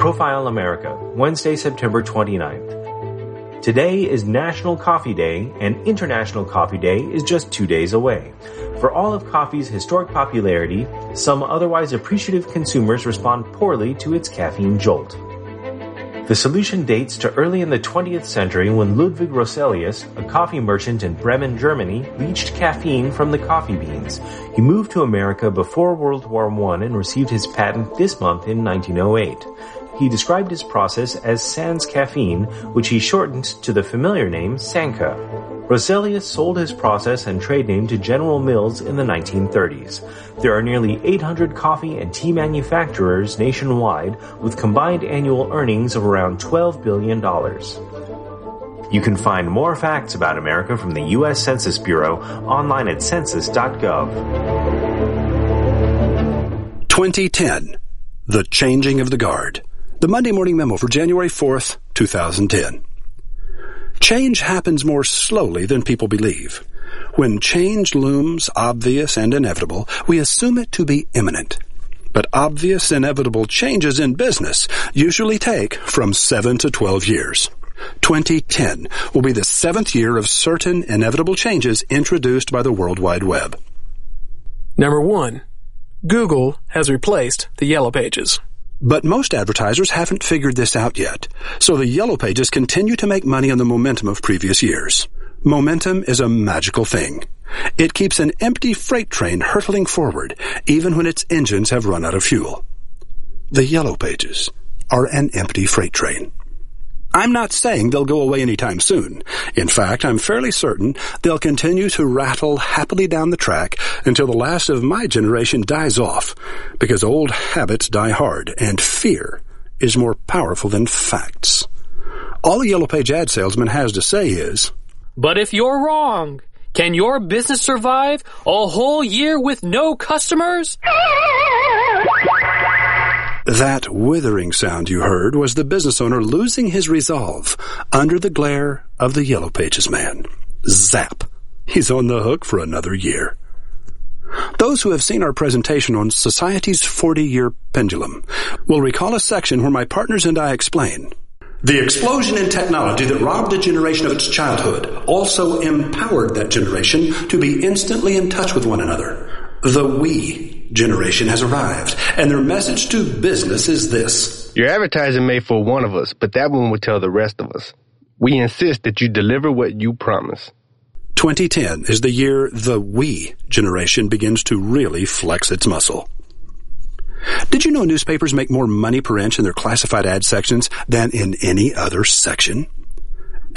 Profile America, Wednesday, September 29th. Today is National Coffee Day, and International Coffee Day is just 2 days away. For all of coffee's historic popularity, some otherwise appreciative consumers respond poorly to its caffeine jolt. The solution dates to early in the 20th century when Ludwig Roselius, a coffee merchant in Bremen, Germany, leached caffeine from the coffee beans. He moved to America before World War I and received his patent this month in 1908. He described his process as sans caffeine, which he shortened to the familiar name Sanka. Roselius sold his process and trade name to General Mills in the 1930s. There are nearly 800 coffee and tea manufacturers nationwide with combined annual earnings of around $12 billion. You can find more facts about America from the U.S. Census Bureau online at census.gov. 2010. The Changing of the Guard. The Monday Morning Memo for January 4th, 2010. Change happens more slowly than people believe. When change looms obvious and inevitable, we assume it to be imminent. But obvious, inevitable changes in business usually take from 7 to 12 years. 2010 will be the 7th year of certain inevitable changes introduced by the World Wide Web. Number 1. Google has replaced the Yellow Pages. But most advertisers haven't figured this out yet, so the Yellow Pages continue to make money on the momentum of previous years. Momentum is a magical thing. It keeps an empty freight train hurtling forward, even when its engines have run out of fuel. The Yellow Pages are an empty freight train. I'm not saying they'll go away anytime soon. In fact, I'm fairly certain they'll continue to rattle happily down the track until the last of my generation dies off, because old habits die hard, and fear is more powerful than facts. All a Yellow Page ad salesman has to say is, "But if you're wrong, can your business survive a whole year with no customers?" That withering sound you heard was the business owner losing his resolve under the glare of the Yellow Pages man. Zap! He's on the hook for another year. Those who have seen our presentation on Society's 40-Year Pendulum will recall a section where my partners and I explain the explosion in technology that robbed a generation of its childhood also empowered that generation to be instantly in touch with one another. The we generation has arrived, and their message to business is this. Your advertising made for one of us, but that one will tell the rest of us. We insist that you deliver what you promise. 2010 is the year the we generation begins to really flex its muscle. Did you know newspapers make more money per inch in their classified ad sections than in any other section?